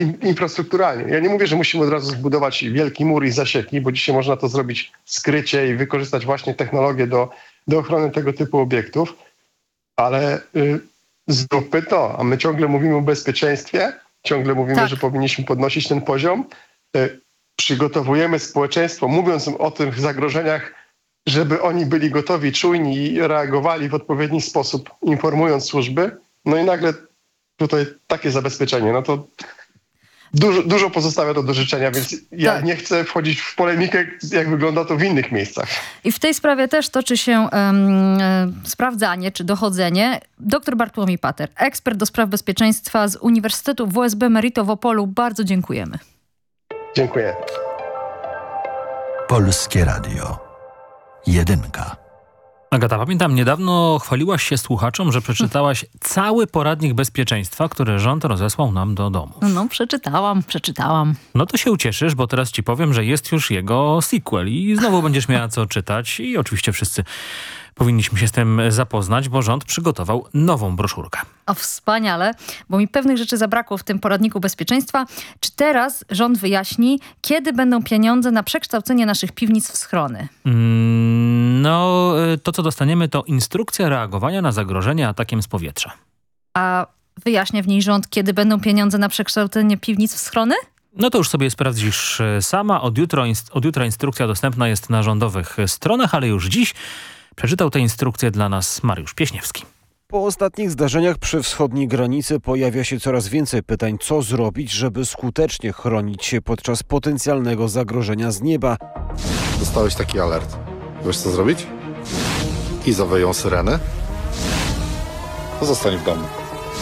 infrastrukturalnie. Ja nie mówię, że musimy od razu zbudować wielki mur i zasieki, bo dzisiaj można to zrobić skrycie i wykorzystać właśnie technologię do ochrony tego typu obiektów, ale zróbmy to, a my ciągle mówimy o bezpieczeństwie, ciągle mówimy, że powinniśmy podnosić ten poziom. Przygotowujemy społeczeństwo, mówiąc o tych zagrożeniach, żeby oni byli gotowi, czujni i reagowali w odpowiedni sposób, informując służby. No i nagle tutaj takie zabezpieczenie, no to dużo pozostawia to do życzenia, więc ja nie chcę wchodzić w polemikę, jak wygląda to w innych miejscach. I w tej sprawie też toczy się sprawdzanie czy dochodzenie. Dr Bartłomiej Pater, ekspert do spraw bezpieczeństwa z Uniwersytetu WSB Merito w Opolu. Bardzo dziękujemy. Dziękuję. Polskie Radio. 1. Agata, pamiętam, niedawno chwaliłaś się słuchaczom, że przeczytałaś cały poradnik bezpieczeństwa, który rząd rozesłał nam do domu. No, przeczytałam. No to się ucieszysz, bo teraz ci powiem, że jest już jego sequel i znowu będziesz miała co czytać i oczywiście wszyscy powinniśmy się z tym zapoznać, bo rząd przygotował nową broszurkę. O, wspaniale, bo mi pewnych rzeczy zabrakło w tym poradniku bezpieczeństwa. Czy teraz rząd wyjaśni, kiedy będą pieniądze na przekształcenie naszych piwnic w schrony? No, to co dostaniemy to instrukcja reagowania na zagrożenie atakiem z powietrza. A wyjaśnia w niej rząd, kiedy będą pieniądze na przekształcenie piwnic w schrony? No to już sobie sprawdzisz sama. Od jutra instrukcja dostępna jest na rządowych stronach, ale już dziś przeczytał tę instrukcję dla nas Mariusz Pieśniewski. Po ostatnich zdarzeniach przy wschodniej granicy pojawia się coraz więcej pytań, co zrobić, żeby skutecznie chronić się podczas potencjalnego zagrożenia z nieba. Dostałeś taki alert. Wiesz co zrobić? I zawyją syreny. Zostań w domu.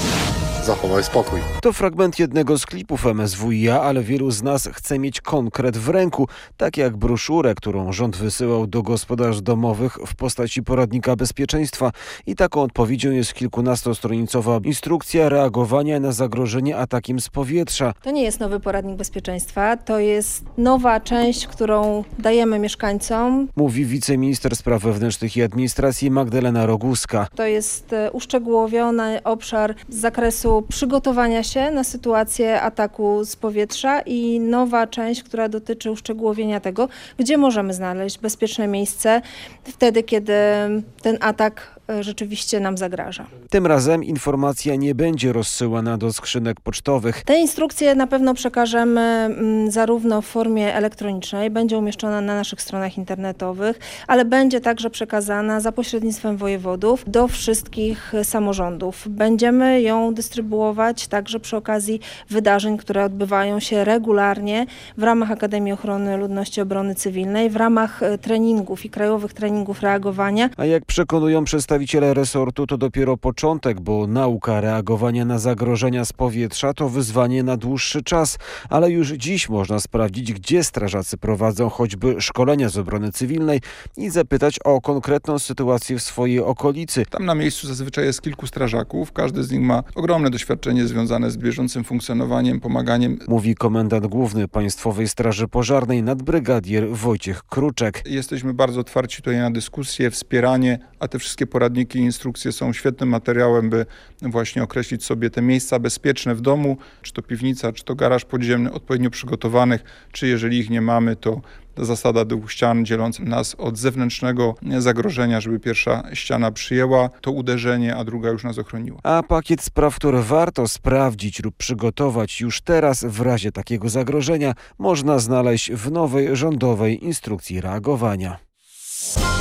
Zachowaj spokój. To fragment jednego z klipów MSWiA, ale wielu z nas chce mieć konkret w ręku, tak jak broszurę, którą rząd wysyłał do gospodarstw domowych w postaci poradnika bezpieczeństwa. I taką odpowiedzią jest kilkunastostronicowa instrukcja reagowania na zagrożenie atakiem z powietrza. To nie jest nowy poradnik bezpieczeństwa, to jest nowa część, którą dajemy mieszkańcom. Mówi wiceminister spraw wewnętrznych i administracji Magdalena Roguska. To jest uszczegółowiony obszar z zakresu przygotowania się na sytuację ataku z powietrza i nowa część, która dotyczy uszczegółowienia tego, gdzie możemy znaleźć bezpieczne miejsce wtedy, kiedy ten atak rzeczywiście nam zagraża. Tym razem informacja nie będzie rozsyłana do skrzynek pocztowych. Te instrukcje na pewno przekażemy zarówno w formie elektronicznej, będzie umieszczona na naszych stronach internetowych, ale będzie także przekazana za pośrednictwem wojewodów do wszystkich samorządów. Będziemy ją dystrybuować także przy okazji wydarzeń, które odbywają się regularnie w ramach Akademii Ochrony Ludności Obrony Cywilnej, w ramach treningów i krajowych treningów reagowania. A jak przekonują przedstawiciele resortu, to dopiero początek, bo nauka reagowania na zagrożenia z powietrza to wyzwanie na dłuższy czas, ale już dziś można sprawdzić, gdzie strażacy prowadzą choćby szkolenia z obrony cywilnej i zapytać o konkretną sytuację w swojej okolicy. Tam na miejscu zazwyczaj jest kilku strażaków, każdy z nich ma ogromne doświadczenie związane z bieżącym funkcjonowaniem, pomaganiem. Mówi komendant główny Państwowej Straży Pożarnej nadbrygadier Wojciech Kruczek. Jesteśmy bardzo otwarci tutaj na dyskusję, wspieranie, a te wszystkie poradniki i instrukcje są świetnym materiałem, by właśnie określić sobie te miejsca bezpieczne w domu, czy to piwnica, czy to garaż podziemny, odpowiednio przygotowanych, czy jeżeli ich nie mamy, to zasada 2 ścian dzielących nas od zewnętrznego zagrożenia, żeby pierwsza ściana przyjęła to uderzenie, a druga już nas ochroniła. A pakiet spraw, które warto sprawdzić lub przygotować już teraz w razie takiego zagrożenia, można znaleźć w nowej rządowej instrukcji reagowania.